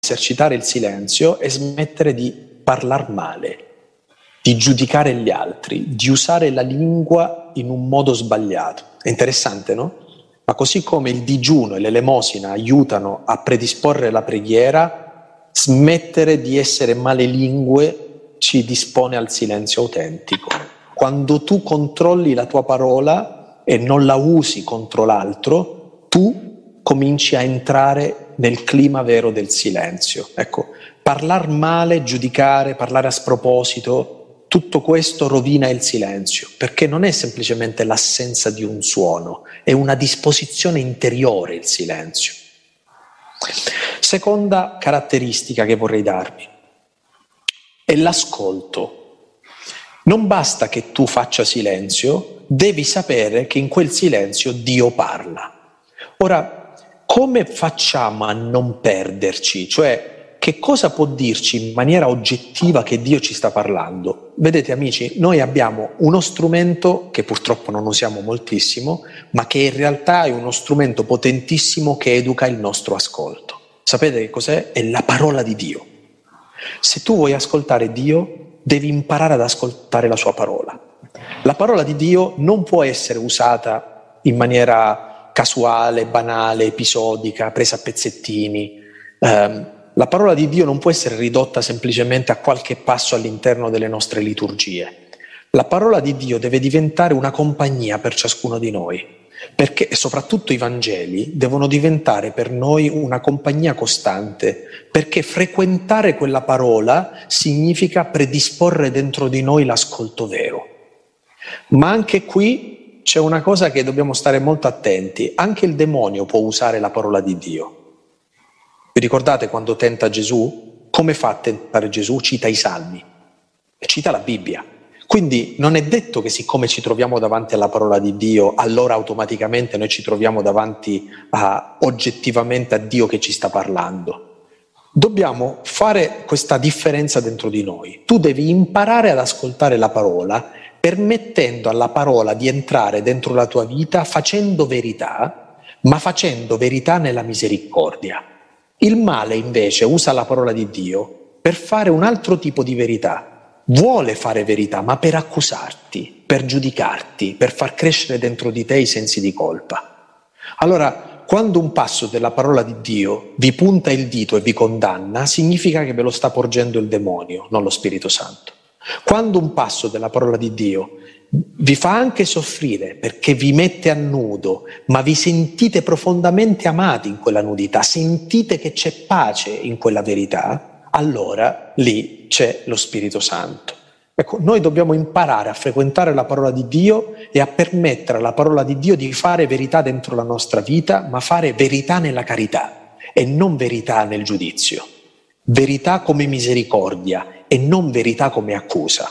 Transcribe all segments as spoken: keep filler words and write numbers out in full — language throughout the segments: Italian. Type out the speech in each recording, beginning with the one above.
esercitare il silenzio è smettere di parlare male, di giudicare gli altri, di usare la lingua in un modo sbagliato. È interessante, no? Ma così come il digiuno e l'elemosina aiutano a predisporre la preghiera, smettere di essere malelingue ci dispone al silenzio autentico. Quando tu controlli la tua parola e non la usi contro l'altro, tu cominci a entrare nel clima vero del silenzio. Ecco, parlar male, giudicare, parlare a sproposito, tutto questo rovina il silenzio, perché non è semplicemente l'assenza di un suono, è una disposizione interiore il silenzio. Seconda caratteristica che vorrei darvi è l'ascolto. Non basta che tu faccia silenzio, devi sapere che in quel silenzio Dio parla. Ora, come facciamo a non perderci? Cioè, che cosa può dirci in maniera oggettiva che Dio ci sta parlando? Vedete amici, noi abbiamo uno strumento che purtroppo non usiamo moltissimo, ma che in realtà è uno strumento potentissimo che educa il nostro ascolto. Sapete che cos'è? È la parola di Dio. Se tu vuoi ascoltare Dio, devi imparare ad ascoltare la sua parola. La parola di Dio non può essere usata in maniera casuale, banale, episodica, presa a pezzettini. Um, la parola di Dio non può essere ridotta semplicemente a qualche passo all'interno delle nostre liturgie. La parola di Dio deve diventare una compagnia per ciascuno di noi, perché e soprattutto i Vangeli devono diventare per noi una compagnia costante, perché frequentare quella parola significa predisporre dentro di noi l'ascolto vero. Ma anche qui c'è una cosa che dobbiamo stare molto attenti, anche il demonio può usare la parola di Dio. Vi ricordate quando tenta Gesù? Come fa a tentare Gesù? Cita i Salmi, cita la Bibbia. Quindi non è detto che siccome ci troviamo davanti alla parola di Dio, allora automaticamente noi ci troviamo davanti a, oggettivamente a Dio che ci sta parlando. Dobbiamo fare questa differenza dentro di noi. Tu devi imparare ad ascoltare la parola, permettendo alla parola di entrare dentro la tua vita facendo verità, ma facendo verità nella misericordia. Il male invece usa la parola di Dio per fare un altro tipo di verità. Vuole fare verità, ma per accusarti, per giudicarti, per far crescere dentro di te i sensi di colpa. Allora, quando un passo della parola di Dio vi punta il dito e vi condanna, significa che ve lo sta porgendo il demonio, non lo Spirito Santo. Quando un passo della parola di Dio vi fa anche soffrire perché vi mette a nudo, ma vi sentite profondamente amati in quella nudità, sentite che c'è pace in quella verità, allora lì c'è lo Spirito Santo. Ecco, noi dobbiamo imparare a frequentare la parola di Dio e a permettere alla parola di Dio di fare verità dentro la nostra vita, ma fare verità nella carità e non verità nel giudizio. Verità come misericordia e non verità come accusa.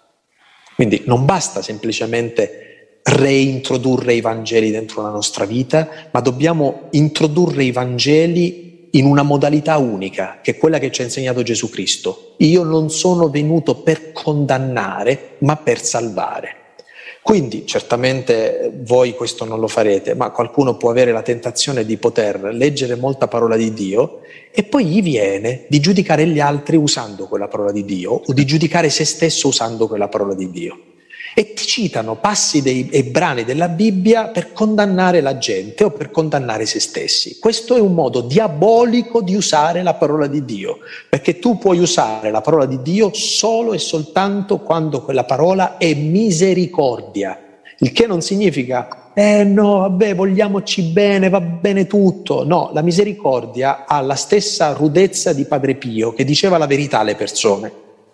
Quindi non basta semplicemente reintrodurre i Vangeli dentro la nostra vita, ma dobbiamo introdurre i Vangeli in una modalità unica, che è quella che ci ha insegnato Gesù Cristo. Io non sono venuto per condannare, ma per salvare. Quindi, certamente voi questo non lo farete, ma qualcuno può avere la tentazione di poter leggere molta parola di Dio e poi gli viene di giudicare gli altri usando quella parola di Dio o di giudicare se stesso usando quella parola di Dio. E ti citano passi dei, e brani della Bibbia per condannare la gente o per condannare se stessi. Questo è un modo diabolico di usare la parola di Dio, perché tu puoi usare la parola di Dio solo e soltanto quando quella parola è misericordia, il che non significa eh no, vabbè, vogliamoci bene, va bene tutto. No, la misericordia ha la stessa rudezza di Padre Pio, che diceva la verità alle persone,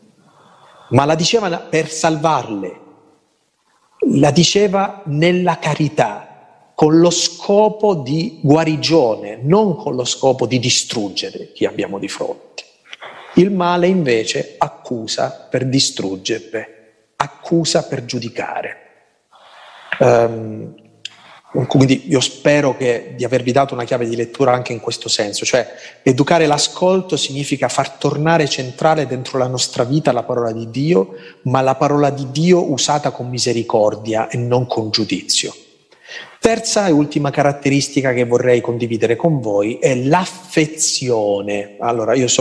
ma la diceva per salvarle. La diceva nella carità, con lo scopo di guarigione, non con lo scopo di distruggere chi abbiamo di fronte. Il male invece accusa per distruggere, accusa per giudicare. Um, quindi io spero che, di avervi dato una chiave di lettura anche in questo senso, cioè educare l'ascolto significa far tornare centrale dentro la nostra vita la parola di Dio, ma la parola di Dio usata con misericordia e non con giudizio. Terza e ultima caratteristica che vorrei condividere con voi è l'affezione. Allora, io so